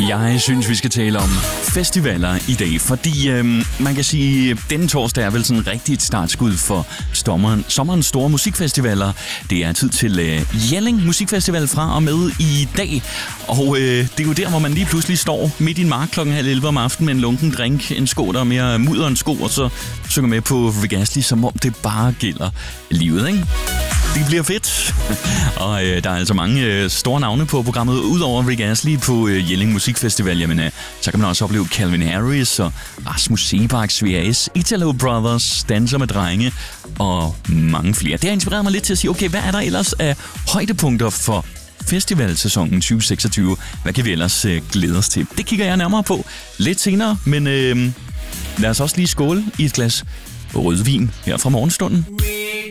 Jeg synes, vi skal tale om festivaler i dag, fordi man kan sige, at denne torsdag er vel sådan rigtig et startskud for sommerens store musikfestivaler. Det er tid til Jelling Musikfestival fra og med i dag, og det er jo der, hvor man lige pludselig står midt i en mark klokken 10:30 om aftenen med en lunken drink, en sko, der er mere mudder end sko, og så synger med på Rick Astley, som om det bare gælder livet, ikke? Det bliver fedt. Og der er altså mange store navne på programmet. Udover Rick Astley på Jelling Musikfestival, jamen, så kan man også opleve Calvin Harris og Rasmus Seebach, Svea S, Italo Brothers, Danser med drenge og mange flere. Det har inspireret mig lidt til at sige, okay, hvad er der ellers af højdepunkter for festivalsæsonen 2026? Hvad kan vi ellers glæde os til? Det kigger jeg nærmere på lidt senere, men lad os også lige skåle i et glas rødvin her fra morgenstunden.